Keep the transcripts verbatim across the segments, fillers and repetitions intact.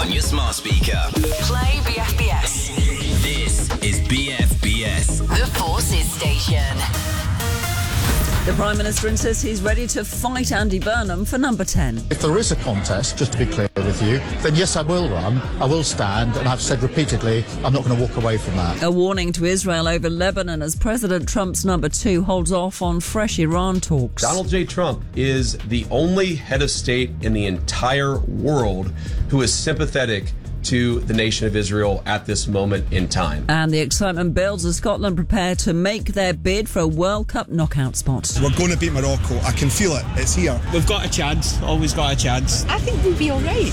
on your smart speaker. Play B F B S. This is B F B S. The Forces Station. The Prime Minister insists he's ready to fight Andy Burnham for number ten. If there is a contest, just to be clear with you, then yes, I will run, I will stand, and I've said repeatedly I'm not going to walk away from that. A warning to Israel over Lebanon as President Trump's number two holds off on fresh Iran talks. Donald J. Trump is the only head of state in the entire world who is sympathetic to the nation of Israel at this moment in time. And the excitement builds as Scotland prepare to make their bid for a World Cup knockout spot. We're going to beat Morocco. I can feel it. It's here. We've got a chance. Always got a chance. I think we'll be all right.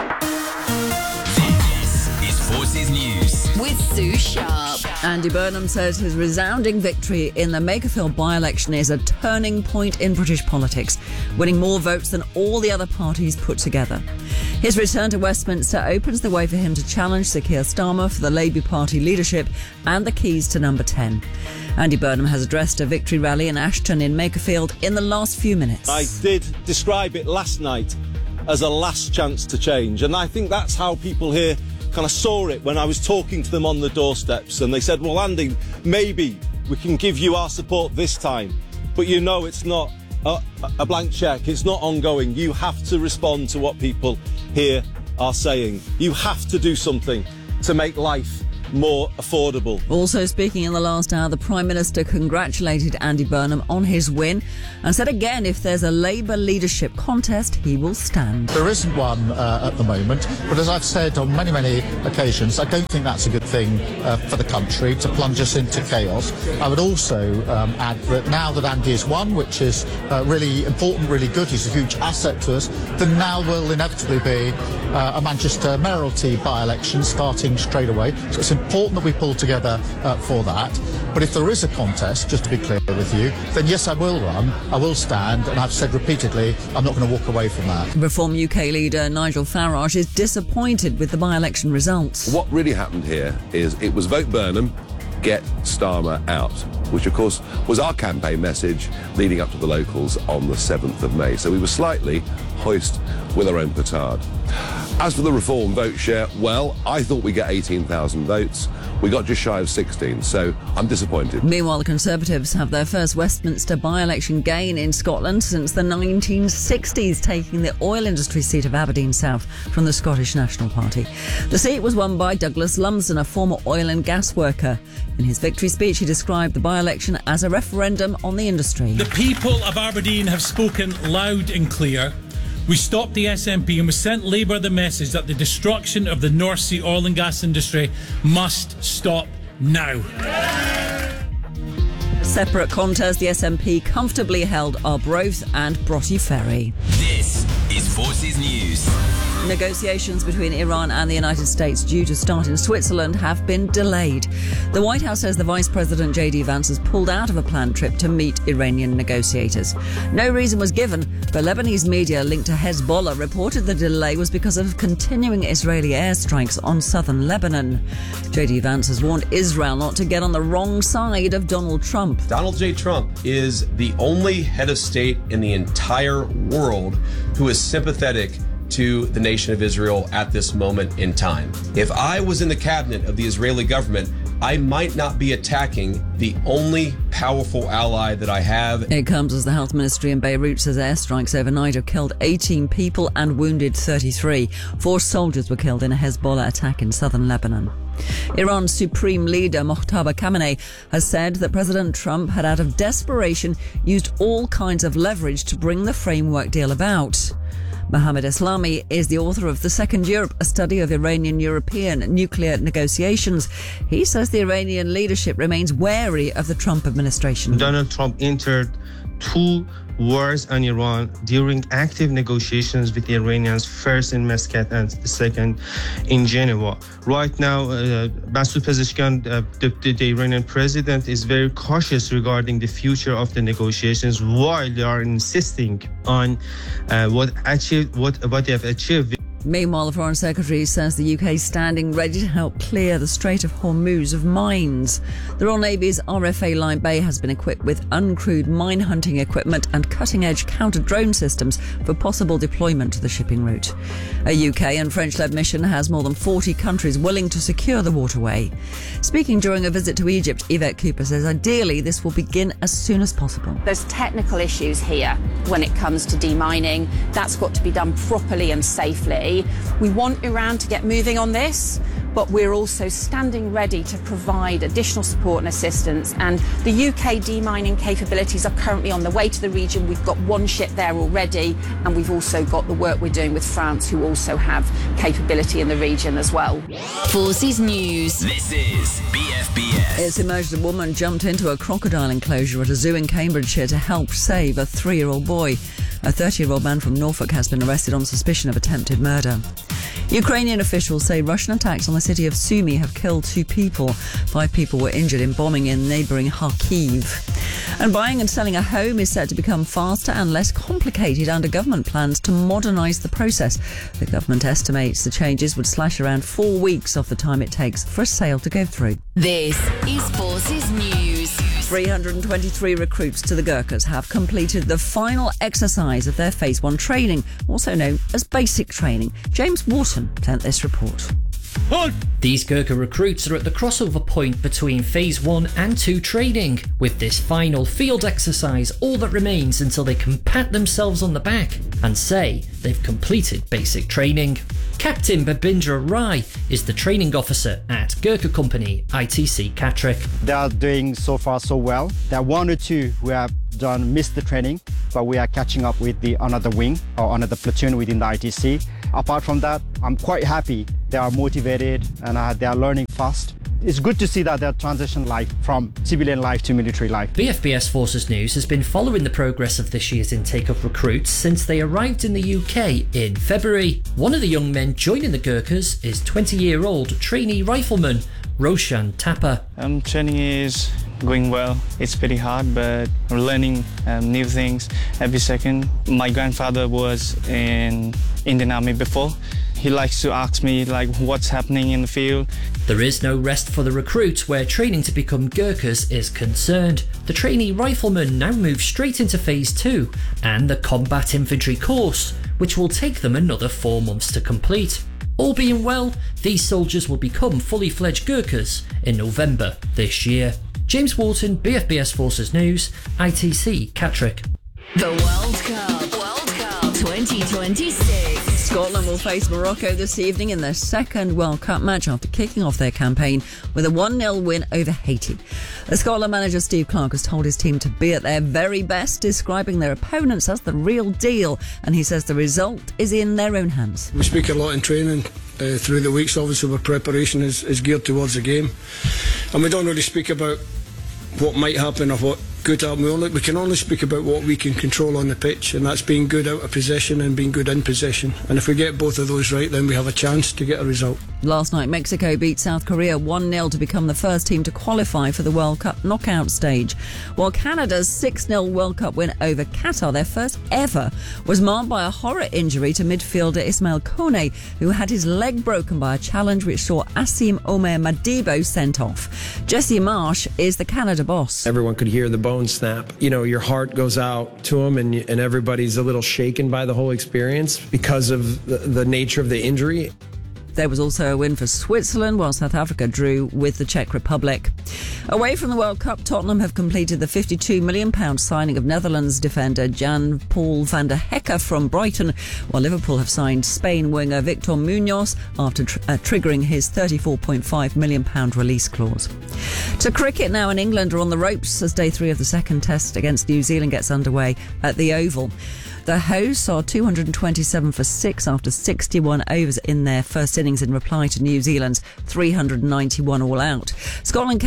This is Forces News with Sue Sharp. Andy Burnham says his resounding victory in the Makerfield by-election is a turning point in British politics, winning more votes than all the other parties put together. His return to Westminster opens the way for him to challenge Sir Keir Starmer for the Labour Party leadership and the keys to number ten. Andy Burnham has addressed a victory rally in Ashton in Makerfield in the last few minutes. I did describe it last night as a last chance to change, and I think that's how people here kind of saw it when I was talking to them on the doorsteps, and they said, well, Andy, maybe we can give you our support this time, but you know it's not a, a blank cheque, it's not ongoing. You have to respond to what people here are saying. You have to do something to make life more affordable. Also speaking in the last hour, the Prime Minister congratulated Andy Burnham on his win and said again if there's a Labour leadership contest, he will stand. There isn't one uh, at the moment, but as I've said on many, many occasions, I don't think that's a good thing uh, for the country to plunge us into chaos. I would also um, add that now that Andy has won, which is uh, really important, really good, he's a huge asset to us, then now will inevitably be uh, a Manchester mayoralty by-election starting straight away. So it's important that we pull together uh, for that. But if there is a contest, just to be clear with you, then yes, I will run, I will stand, and I've said repeatedly I'm not going to walk away from that. Reform U K leader Nigel Farage is disappointed with the by-election results. What really happened here is it was vote Burnham, get Starmer out, which of course was our campaign message leading up to the locals on the seventh of May. So we were slightly hoist with our own petard. As for the Reform vote share, well, I thought we'd get eighteen thousand votes. We got just shy of sixteen, so I'm disappointed. Meanwhile, the Conservatives have their first Westminster by-election gain in Scotland since the nineteen sixties, taking the oil industry seat of Aberdeen South from the Scottish National Party. The seat was won by Douglas Lumsden, a former oil and gas worker. In his victory speech, he described the by-election as a referendum on the industry. The people of Aberdeen have spoken loud and clear. We stopped the S N P and we sent Labour the message that the destruction of the North Sea oil and gas industry must stop now. Separate contest, the S N P comfortably held Arbroath and Broughty Ferry. This is Forces News. Negotiations between Iran and the United States due to start in Switzerland have been delayed. The White House says the Vice President J D Vance has pulled out of a planned trip to meet Iranian negotiators. No reason was given, but Lebanese media linked to Hezbollah reported the delay was because of continuing Israeli airstrikes on southern Lebanon. J D Vance has warned Israel not to get on the wrong side of Donald Trump. Donald J. Trump is the only head of state in the entire world who is sympathetic to the nation of Israel at this moment in time. If I was in the cabinet of the Israeli government, I might not be attacking the only powerful ally that I have. It comes as the health ministry in Beirut says airstrikes overnight have killed eighteen people and wounded thirty-three. Four soldiers were killed in a Hezbollah attack in southern Lebanon. Iran's supreme leader Mojtaba Khamenei has said that President Trump had, out of desperation, used all kinds of leverage to bring the framework deal about. Mohammad Eslami is the author of The Second Europe, a study of Iranian-European nuclear negotiations. He says the Iranian leadership remains wary of the Trump administration. Donald Trump entered two wars on Iran during active negotiations with the Iranians, first in Muscat and the second in Geneva. Right now, uh, Masoud Pezeshkian, uh, the, the, the Iranian president, is very cautious regarding the future of the negotiations while they are insisting on uh, what, achieved, what, what they have achieved. Meanwhile, the Foreign Secretary says the U K is standing ready to help clear the Strait of Hormuz of mines. The Royal Navy's R F A Line Bay has been equipped with uncrewed mine hunting equipment and cutting-edge counter-drone systems for possible deployment to the shipping route. A U K and French-led mission has more than forty countries willing to secure the waterway. Speaking during a visit to Egypt, Yvette Cooper says ideally this will begin as soon as possible. There's technical issues here when it comes to demining. That's got to be done properly and safely. We want Iran to get moving on this, but we're also standing ready to provide additional support and assistance. And the U K demining capabilities are currently on the way to the region. We've got one ship there already, and we've also got the work we're doing with France, who also have capability in the region as well. Forces News. This is B F B S. It's emerged a woman jumped into a crocodile enclosure at a zoo in Cambridgeshire to help save a three-year-old boy. A thirty-year-old man from Norfolk has been arrested on suspicion of attempted murder. Ukrainian officials say Russian attacks on the city of Sumy have killed two people. Five people were injured in bombing in neighbouring Kharkiv. And buying and selling a home is set to become faster and less complicated under government plans to modernise the process. The government estimates the changes would slash around four weeks off the time it takes for a sale to go through. This is Forces News. three hundred twenty-three recruits to the Gurkhas have completed the final exercise of their Phase one training, also known as basic training. James Wharton sent this report. These Gurkha recruits are at the crossover point between Phase one and two training. With this final field exercise, all that remains until they can pat themselves on the back and say they've completed basic training. Captain Babindra Rai is the training officer at Gurkha Company I T C Catterick. They are doing so far so well. There are one or two who have done missed the training, but we are catching up with the another wing or another platoon within the I T C. Apart from that, I'm quite happy. They are motivated and uh, they are learning fast. It's good to see that they're transitioning life from civilian life to military life. B F B S Forces News has been following the progress of this year's intake of recruits since they arrived in the U K in February. One of the young men joining the Gurkhas is twenty-year-old trainee rifleman Roshan Tapper. Um, training is going well. It's pretty hard, but I'm learning um, new things every second. My grandfather was in Indian Army before. He likes to ask me like what's happening in the field. There is no rest for the recruits where training to become Gurkhas is concerned. The trainee rifleman now moves straight into Phase two and the Combat Infantry course, which will take them another four months to complete. All being well, these soldiers will become fully fledged Gurkhas in November this year. James Wharton, B F B S Forces News, I T C Catterick. The World Cup. World Cup twenty twenty-six. Scotland will face Morocco this evening in their second World Cup match after kicking off their campaign with a one nil win over Haiti. The Scotland manager Steve Clarke has told his team to be at their very best, describing their opponents as the real deal, and he says the result is in their own hands. We speak a lot in training uh, through the weeks, obviously our preparation is, is geared towards the game, and we don't really speak about what might happen or what could happen. We, only, we can only speak about what we can control on the pitch, and that's being good out of possession and being good in possession. And if we get both of those right, then we have a chance to get a result. Last night, Mexico beat South Korea one nil to become the first team to qualify for the World Cup knockout stage, while Canada's six nil World Cup win over Qatar, their first ever, was marred by a horror injury to midfielder Ismail Kone, who had his leg broken by a challenge which saw Asim Omer Madibo sent off. Jesse Marsh is the Canada boss. Everyone could hear the bone snap. You know, your heart goes out to them, and, and everybody's a little shaken by the whole experience because of the, the nature of the injury. There was also a win for Switzerland, while South Africa drew with the Czech Republic. Away from the World Cup, Tottenham have completed the fifty-two million pounds signing of Netherlands defender Jan-Paul van der Hecker from Brighton, while Liverpool have signed Spain winger Victor Munoz after tr- uh, triggering his thirty-four point five million pounds release clause. To cricket now, and England are on the ropes as day three of the second test against New Zealand gets underway at the Oval. The hosts are two hundred twenty-seven for six after sixty-one overs in their first innings in reply to New Zealand's three hundred ninety-one all out. Scotland came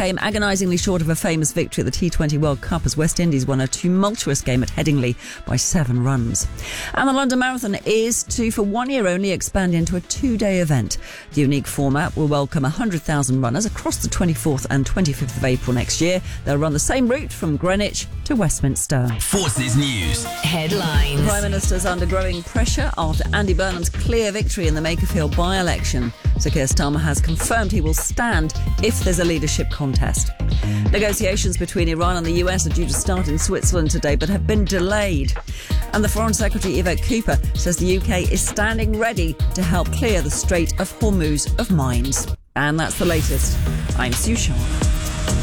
came agonisingly short of a famous victory at the T twenty World Cup as West Indies won a tumultuous game at Headingley by seven runs. And the London Marathon is to, for one year only, expand into a two-day event. The unique format will welcome one hundred thousand runners across the twenty-fourth and twenty-fifth of April next year. They'll run the same route from Greenwich to Westminster. Forces News. Headlines. Prime Minister's under growing pressure after Andy Burnham's clear victory in the Makerfield by-election. Sir Keir Starmer has confirmed he will stand if there's a leadership contest. Negotiations between Iran and the U S are due to start in Switzerland today but have been delayed. And the Foreign Secretary Yvette Cooper says the U K is standing ready to help clear the Strait of Hormuz of mines. And that's the latest. I'm Sue Shaw.